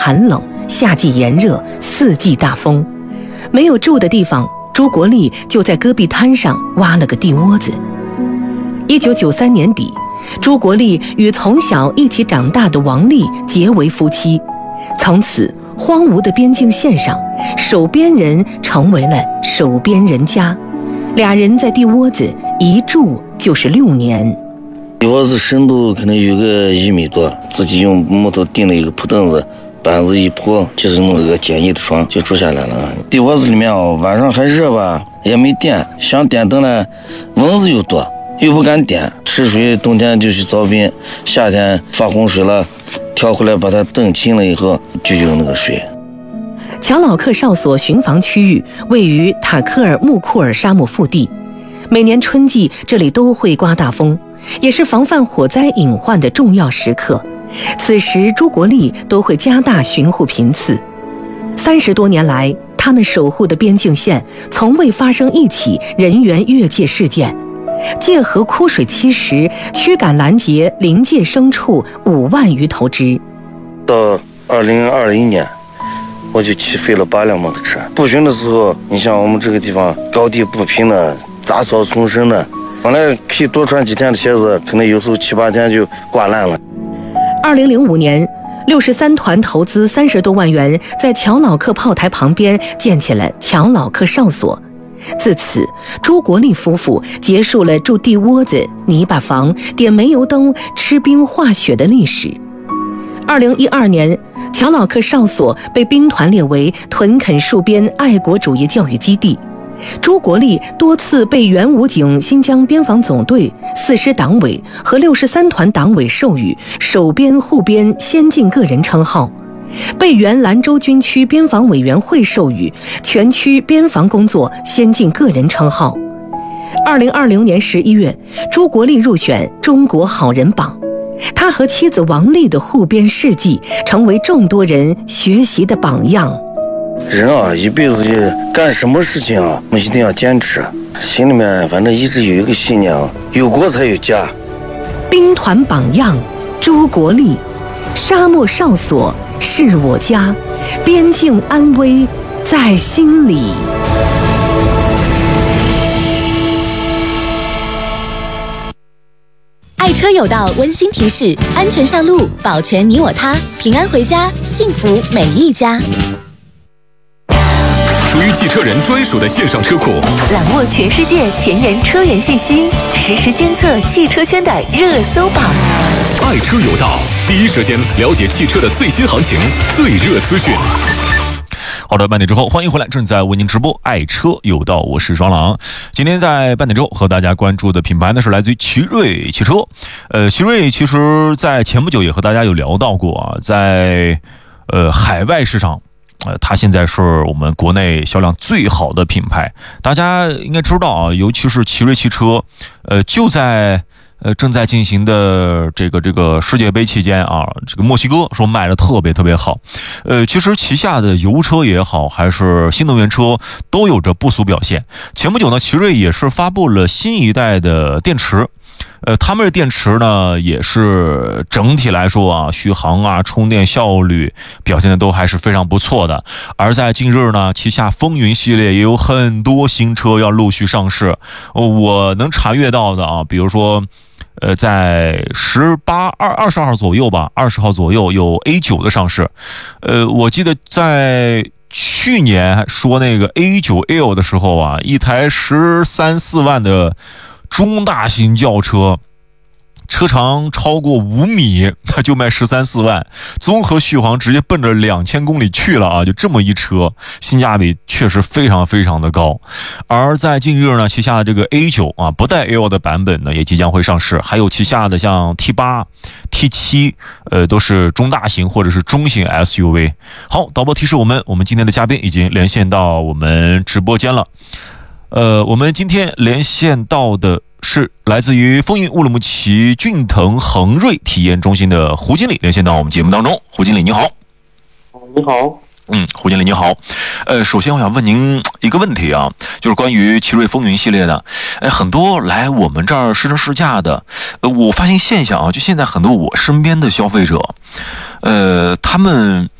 寒冷，夏季炎热，四季大风。没有住的地方，朱国立就在戈壁滩上挖了个地窝子。1993年底，朱国立与从小一起长大的王丽结为夫妻。从此，荒芜的边境线上，守边人成为了守边人家。俩人在地窝子一住就是6年。 地窝子深度可能有个1米多，自己用木头钉了一个铺凳子，板子一铺，就是弄了个简易的床，就住下来了。地窝子里面晚上还热吧，也没电，想点灯呢，蚊子又多，又不敢点。吃水冬天就去凿冰，夏天发洪水了，挑回来把它蹬清了以后就用那个水。 乔老克哨所巡防区域位于塔克尔木库尔沙漠腹地，每年春季这里都会刮大风，也是防范火灾隐患的重要时刻。此时朱国立都会加大巡护频次。30多年来，他们守护的边境线从未发生一起人员越界事件。界河枯水期时，驱赶拦截临界牲畜5万余头只。 到2021年，我就起飞了8辆摩托车。步巡的时候，你像我们这个地方高低不平的，杂草丛生的，本来可以多穿几天的鞋子，可能有时候7、8天就刮烂了。 2005年，63团投资30多万元，在乔老克炮台旁边建起了乔老克哨所。自此，朱国立夫妇结束了住地窝子、泥巴房、点煤油灯、吃冰化雪的历史。2012年，乔老克哨所被兵团列为屯垦戍边爱国主义教育基地。朱国立多次被原武警新疆边防总队4师党委和63团党委授予守边护边先进个人称号，被原兰州军区边防委员会授予全区边防工作先进个人称号。2020年11月，朱国立入选中国好人榜。他和妻子王丽的护边事迹成为众多人学习的榜样。 人啊，一辈子干什么事情啊，我们一定要坚持。心里面反正一直有一个信念啊，有国才有家。 兵团榜样朱国立，沙漠哨所是我家，边境安危在心里。 爱车有道温馨提示：安全上路，保全你我他，平安回家，幸福每一家。 属于汽车人专属的线上车库， 揽握全世界前沿车源信息，实时监测汽车圈的热搜榜。 爱车有道，第一时间了解汽车的最新行情、最热资讯。好的，半点之后欢迎回来，正在为您直播爱车有道，我是双狼。今天在半点之后和大家关注的品牌呢是来自于奇瑞汽车。奇瑞其实在前不久也和大家有聊到过啊，在海外市场。它现在是我们国内销量最好的品牌，大家应该知道啊，尤其是奇瑞汽车，就在正在进行的这个世界杯期间啊，这个墨西哥说卖的特别好。其实旗下的油车也好，还是新能源车都有着不俗表现。前不久呢，奇瑞也是发布了新一代的电池。他们的电池呢，也是整体来说啊，续航啊，充电效率表现的都还是非常不错的。而在近日呢，旗下风云系列也有很多新车要陆续上市。我能查阅到的啊，比如说，在20号左右吧，20号左右有 A9 的上市。我记得在去年说那个 A9L 的时候啊，一台13、14万的中大型轿车，车长超过5米，它就卖13、14万，综合续航直接奔着2000公里去了啊！就这么一车，性价比确实非常的高。而在近日呢，旗下的这个 A9 啊，不带 L 的版本呢，也即将会上市，还有旗下的像 T8、T7，都是中大型或者是中型 SUV。好，导播提示我们今天的嘉宾已经连线到我们直播间了。我们今天连线到的是来自于风云乌鲁木齐俊腾恒瑞体验中心的胡经理，连线到我们节目当中。胡经理你好。 你好。 胡经理你好。首先我想问您一个问题啊，就是关于奇瑞风云系列的，很多来我们这儿试乘试驾的，我发现现象啊，就现在很多我身边的消费者，他们